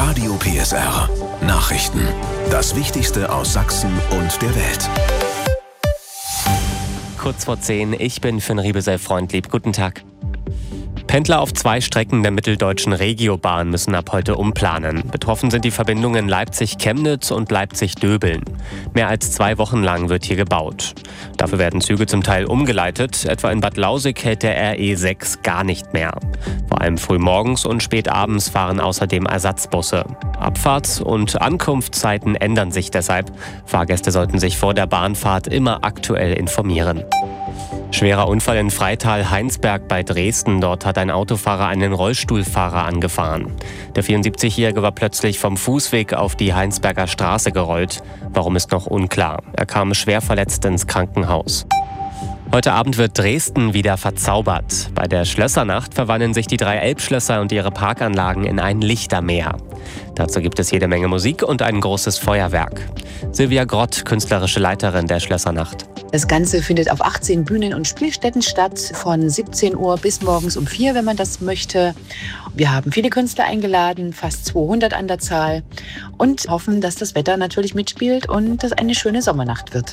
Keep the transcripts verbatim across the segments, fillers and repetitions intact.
Radio P S R. Nachrichten. Das Wichtigste aus Sachsen und der Welt. Kurz vor zehn, ich bin Finn Riebesell-Freundlieb. Guten Tag. Pendler auf zwei Strecken der mitteldeutschen Regiobahn müssen ab heute umplanen. Betroffen sind die Verbindungen Leipzig-Chemnitz und Leipzig-Döbeln. Mehr als zwei Wochen lang wird hier gebaut. Dafür werden Züge zum Teil umgeleitet. Etwa in Bad Lausick hält der R E sechs gar nicht mehr. Vor allem frühmorgens und spätabends fahren außerdem Ersatzbusse. Abfahrts- und Ankunftszeiten ändern sich deshalb. Fahrgäste sollten sich vor der Bahnfahrt immer aktuell informieren. Schwerer Unfall in Freital-Heinsberg bei Dresden. Dort hat ein Autofahrer einen Rollstuhlfahrer angefahren. Der vierundsiebzigjährige war plötzlich vom Fußweg auf die Heinsberger Straße gerollt. Warum ist noch unklar. Er kam schwer verletzt ins Krankenhaus. Heute Abend wird Dresden wieder verzaubert. Bei der Schlössernacht verwandeln sich die drei Elbschlösser und ihre Parkanlagen in ein Lichtermeer. Dazu gibt es jede Menge Musik und ein großes Feuerwerk. Silvia Grott, künstlerische Leiterin der Schlössernacht. Das Ganze findet auf achtzehn Bühnen und Spielstätten statt, von siebzehn Uhr bis morgens um vier, wenn man das möchte. Wir haben viele Künstler eingeladen, fast zweihundert an der Zahl, und hoffen, dass das Wetter natürlich mitspielt und dass eine schöne Sommernacht wird.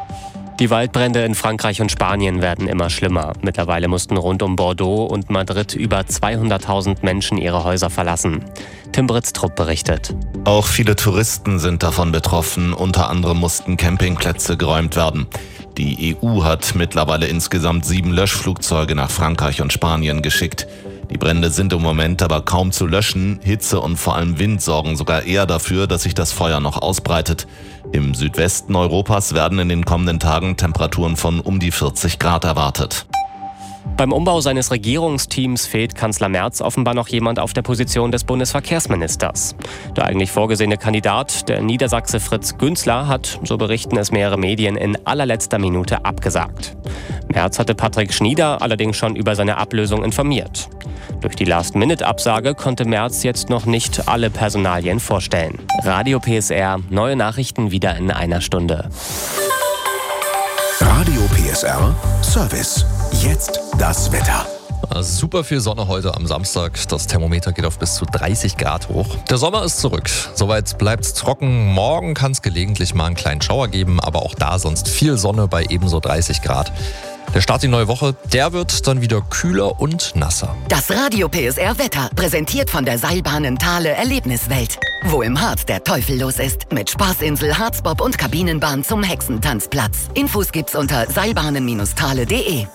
Die Waldbrände in Frankreich und Spanien werden immer schlimmer. Mittlerweile mussten rund um Bordeaux und Madrid über zweihunderttausend Menschen ihre Häuser verlassen. Tim Britztrup berichtet. Auch viele Touristen sind davon betroffen. Unter anderem mussten Campingplätze geräumt werden. Die E U hat mittlerweile insgesamt sieben Löschflugzeuge nach Frankreich und Spanien geschickt. Die Brände sind im Moment aber kaum zu löschen. Hitze und vor allem Wind sorgen sogar eher dafür, dass sich das Feuer noch ausbreitet. Im Südwesten Europas werden in den kommenden Tagen Temperaturen von um die vierzig Grad erwartet. Beim Umbau seines Regierungsteams fehlt Kanzler Merz offenbar noch jemand auf der Position des Bundesverkehrsministers. Der eigentlich vorgesehene Kandidat, der Niedersachse Fritz Günzler, hat, so berichten es mehrere Medien, in allerletzter Minute abgesagt. Merz hatte Patrick Schnieder allerdings schon über seine Ablösung informiert. Durch die Last-Minute-Absage konnte Merz jetzt noch nicht alle Personalien vorstellen. Radio P S R, neue Nachrichten wieder in einer Stunde. Radio P S R Service. Jetzt das Wetter. Super viel Sonne heute am Samstag. Das Thermometer geht auf bis zu dreißig Grad hoch. Der Sommer ist zurück. Soweit bleibt's trocken. Morgen kann es gelegentlich mal einen kleinen Schauer geben, aber auch da sonst viel Sonne bei ebenso dreißig Grad. Der Start in die neue Woche, der wird dann wieder kühler und nasser. Das Radio P S R Wetter, präsentiert von der Seilbahnen Thale Erlebniswelt. Wo im Harz der Teufel los ist. Mit Spaßinsel, Harzbob und Kabinenbahn zum Hexentanzplatz. Infos gibt's unter seilbahnen Bindestrich thale punkt de.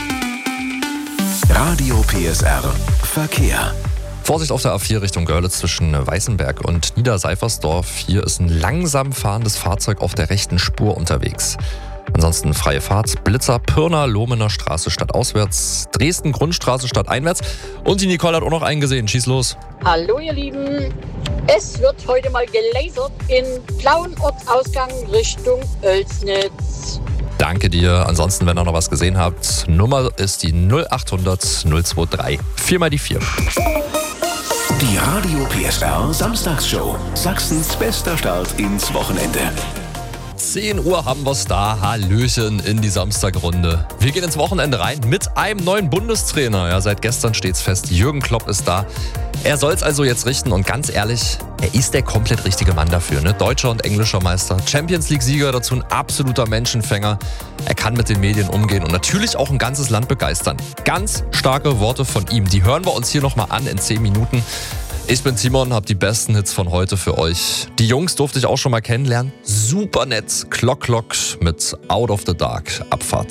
Radio P S R Verkehr. Vorsicht auf der A vier Richtung Görlitz zwischen Weißenberg und Niederseifersdorf. Hier ist ein langsam fahrendes Fahrzeug auf der rechten Spur unterwegs. Ansonsten freie Fahrt, Blitzer, Pirna, Lohmener Straße stadtauswärts, Dresden Grundstraße stadteinwärts. Und die Nicole hat auch noch einen gesehen. Schieß los. Hallo ihr Lieben, es wird heute mal gelasert in blauen Ortsausgang Richtung Oelsnitz. Danke dir. Ansonsten, wenn ihr noch was gesehen habt, Nummer ist die null achthundert null drei. Viermal die vier. Die Radio P S R Samstagsshow. Sachsens bester Start ins Wochenende. zehn Uhr haben wir's da. Hallöchen in die Samstagrunde. Wir gehen ins Wochenende rein mit einem neuen Bundestrainer. Ja, seit gestern steht's fest. Jürgen Klopp ist da. Er soll's also jetzt richten und ganz ehrlich, er ist der komplett richtige Mann dafür. Ne? Deutscher und englischer Meister, Champions League-Sieger, dazu ein absoluter Menschenfänger. Er kann mit den Medien umgehen und natürlich auch ein ganzes Land begeistern. Ganz starke Worte von ihm. Die hören wir uns hier nochmal an in zehn Minuten. Ich bin Simon, habe die besten Hits von heute für euch. Die Jungs durfte ich auch schon mal kennenlernen. Super nett. Clock Clock mit Out of the Dark. Abfahrt.